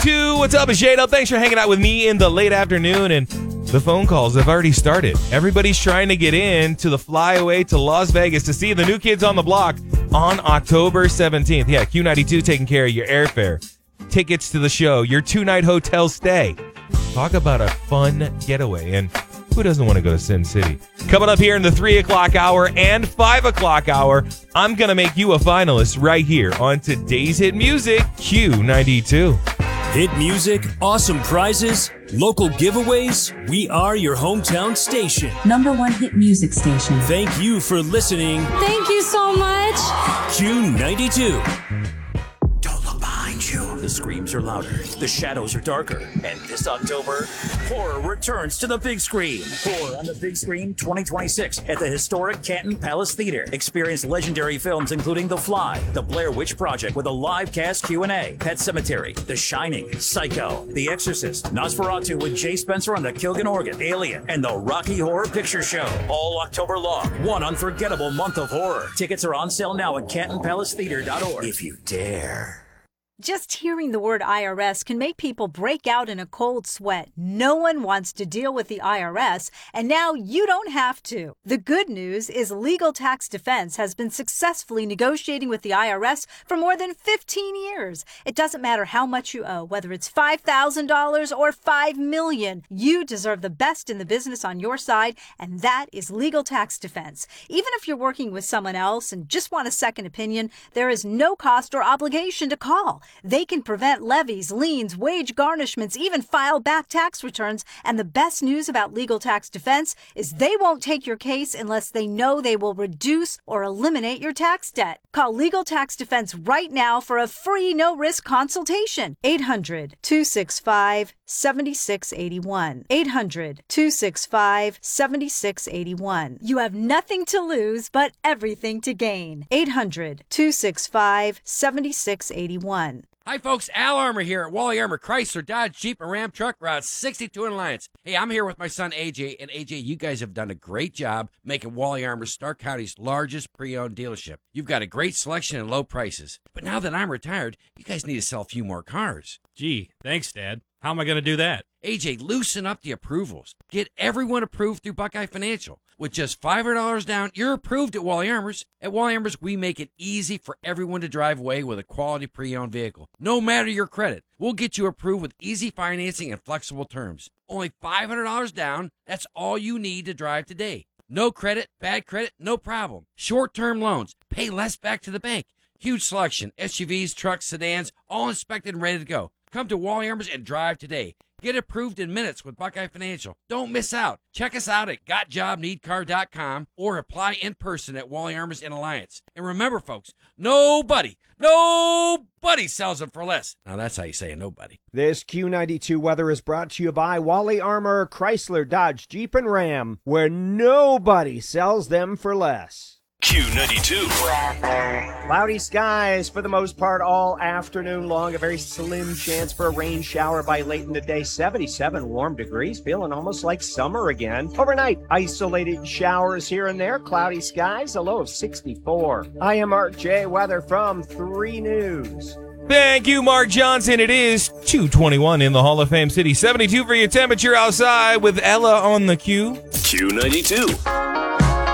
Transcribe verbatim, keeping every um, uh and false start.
ninety-two. What's up, it's Jado. Thanks for hanging out with me in the late afternoon. And the phone calls have already started. Everybody's trying to get in to the flyaway to Las Vegas to see the New Kids on the Block on October seventeenth. Yeah, Q ninety-two taking care of your airfare, tickets to the show, your two-night hotel stay. Talk about a fun getaway. And who doesn't want to go to Sin City? Coming up here in the three o'clock hour and five o'clock hour, I'm going to make you a finalist right here on today's Hit Music, Q ninety-two. Hit music, awesome prizes, local giveaways. We are your hometown station. Number one hit music station. Thank you for listening. Thank you so much. Q ninety-two. Don't look behind you. The screams are louder, the shadows are darker, and this October, horror returns to the big screen. Horror on the big screen twenty twenty-six at the historic Canton Palace Theater. Experience legendary films including The Fly, The Blair Witch Project with a live cast Q and A, Pet Sematary, The Shining, Psycho, The Exorcist, Nosferatu with Jay Spencer on the Kilgan organ, Alien, and the Rocky Horror Picture Show. All October long. One unforgettable month of horror. Tickets are on sale now at canton palace theater dot org. If you dare. Just hearing the word I R S can make people break out in a cold sweat. No one wants to deal with the I R S, and now you don't have to. The good news is Legal Tax Defense has been successfully negotiating with the I R S for more than fifteen years. It doesn't matter how much you owe, whether it's five thousand dollars or five million dollars. You deserve the best in the business on your side, and that is Legal Tax Defense. Even if you're working with someone else and just want a second opinion, there is no cost or obligation to call. They can prevent levies, liens, wage garnishments, even file back tax returns. And the best news about Legal Tax Defense is they won't take your case unless they know they will reduce or eliminate your tax debt. Call Legal Tax Defense right now for a free no-risk consultation. eight hundred, two six five, seven six eight one. eight hundred, two six five, seven six eight one. You have nothing to lose but everything to gain. eight hundred, two six five, seven six eight one. Hi, folks. Al Armour here at Wally Armour Chrysler, Dodge, Jeep, and Ram Truck Route sixty-two in Alliance. Hey, I'm here with my son, A J, and A J, you guys have done a great job making Wally Armour Stark County's largest pre-owned dealership. You've got a great selection and low prices. But now that I'm retired, you guys need to sell a few more cars. Gee, thanks, Dad. How am I going to do that? A J, loosen up the approvals. Get everyone approved through Buckeye Financial. With just five hundred dollars down, you're approved at Wally Armour's. At Wally Armour's, we make it easy for everyone to drive away with a quality pre-owned vehicle. No matter your credit, we'll get you approved with easy financing and flexible terms. Only five hundred dollars down, that's all you need to drive today. No credit, bad credit, no problem. Short-term loans, pay less back to the bank. Huge selection, S U Vs, trucks, sedans, all inspected and ready to go. Come to Wally Armour's and drive today. Get approved in minutes with Buckeye Financial. Don't miss out. Check us out at got job need car dot com or apply in person at Wally Armour's in Alliance. And remember, folks, nobody, nobody sells them for less. Now, that's how you say nobody. This Q ninety-two weather is brought to you by Wally Armour, Chrysler, Dodge, Jeep, and Ram, where nobody sells them for less. Q ninety-two. Cloudy skies for the most part all afternoon long. A very slim chance for a rain shower by late in the day. seventy-seven warm degrees, feeling almost like summer again. Overnight, isolated showers here and there. Cloudy skies, a low of sixty-four. I am Art J. Weather from three News. Thank you, Mark Johnson. It is two twenty-one in the Hall of Fame City. seventy-two for your temperature outside with Ella on the Q. Q ninety-two.